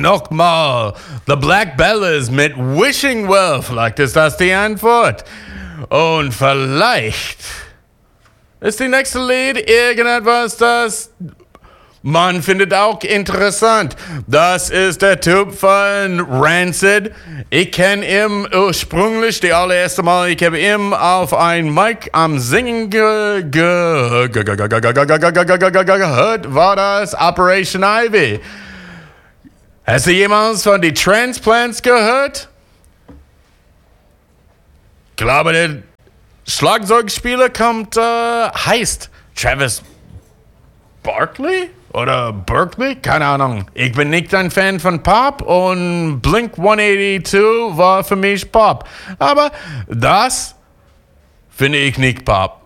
nochmal. The Black Bellas mit Wishing Well. Vielleicht ist das die Antwort. Und vielleicht ist die nächste Lied irgendetwas, das man findet auch interessant. Das ist der Typ von Rancid. Ich kenne ihn ursprünglich, die allererste Mal, ich habe ihn auf ein Mic am Singen gehört, war das Operation Ivy. Hast du jemals von den Transplants gehört? Ich glaube, der Schlagzeugspieler heißt Travis Barkley? Oder Berkeley? Keine Ahnung. Ich bin nicht ein Fan von Pop und Blink 182 war für mich Pop. Aber das finde ich nicht Pop.